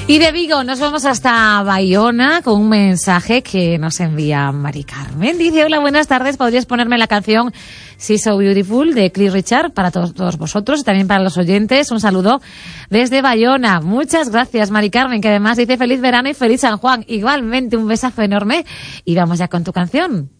Y de Vigo nos vamos hasta Bayona con un mensaje que nos envía Mari Carmen. Dice: hola, buenas tardes, ¿podrías ponerme la canción She's So Beautiful de Cliff Richard para todos vosotros y también para los oyentes? Un saludo desde Bayona. Muchas gracias, Mari Carmen, que además dice feliz verano y feliz San Juan. Igualmente, un besazo enorme y vamos ya con tu canción.